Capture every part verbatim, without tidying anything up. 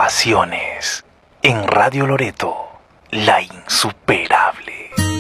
Innovaciones en Radio Loreto, la insuperable.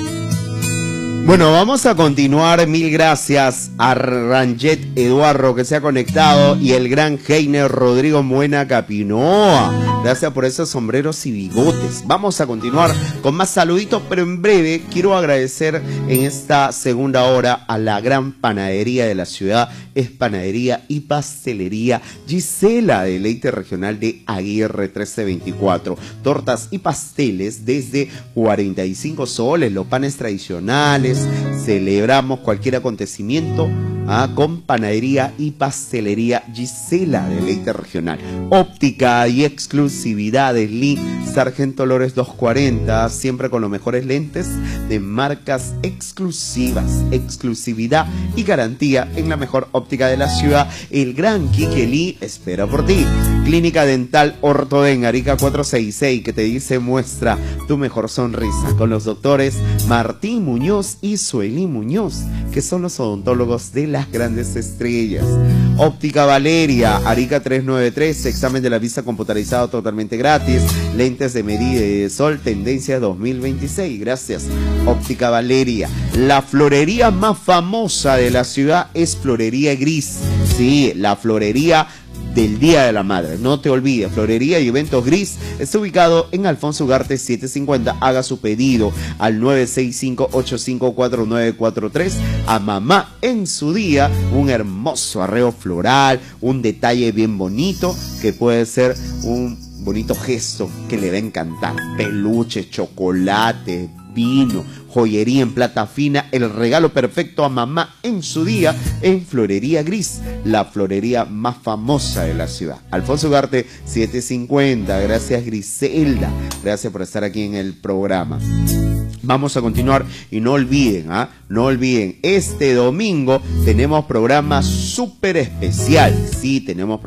Bueno, vamos a continuar. Mil gracias a Ranget Eduardo que se ha conectado y el gran Heiner Rodrigo Buena Capinoa. Gracias por esos sombreros y bigotes. Vamos a continuar con más saluditos, pero en breve quiero agradecer en esta segunda hora a la gran panadería de la ciudad. Es Panadería y Pastelería Gisela, deleite regional de Aguirre trece veinticuatro. Tortas y pasteles desde cuarenta y cinco soles, los panes tradicionales. Celebramos cualquier acontecimiento ah, con Panadería y Pastelería Gisela, deleite regional. Óptica y exclusividad de Lee Sargento Lores doscientos cuarenta, siempre con los mejores lentes de marcas exclusivas, exclusividad y garantía en la mejor óptica de la ciudad. El gran Quique Lee espera por ti. Clínica Dental Ortoden Arica cuatrocientos sesenta y seis, que te dice muestra tu mejor sonrisa, con los doctores Martín Muñoz y Sueli Muñoz, que son los odontólogos de las grandes estrellas. Óptica Valeria Arica trescientos noventa y tres, examen de la vista computarizado totalmente gratis, lentes de medida de sol tendencia dos mil veintiséis. Gracias, Óptica Valeria. La florería más famosa de la ciudad es Florería Gris. Sí, la florería del Día de la Madre, no te olvides. Florería y Eventos Gris está ubicado en Alfonso Ugarte setecientos cincuenta. Haga su pedido al nueve seis cinco, ocho cinco cuatro, nueve cuatro tres. A mamá en su día, un hermoso arreo floral, un detalle bien bonito que puede ser un bonito gesto que le va a encantar. Peluche, chocolate, vino, joyería en plata fina, el regalo perfecto a mamá en su día en Florería Gris, la florería más famosa de la ciudad. Alfonso Ugarte setecientos cincuenta. Gracias, Griselda, gracias por estar aquí en el programa. Vamos a continuar y no olviden, ¿ah? No olviden, este domingo tenemos programa súper especial. Sí, tenemos